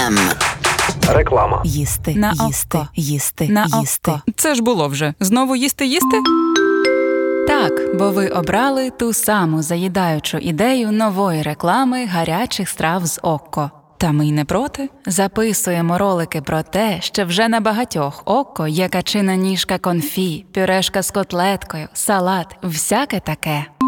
Реклама. Їсти, На їсти, око. їсти, На їсти. око. Це ж було вже. Знову їсти? Так, бо ви обрали ту саму заїдаючу ідею нової реклами гарячих страв з Окко. Та ми й не проти. Записуємо ролики про те, що вже на багатьох Окко є качина ніжка конфі, пюрешка з котлеткою, салат, всяке таке.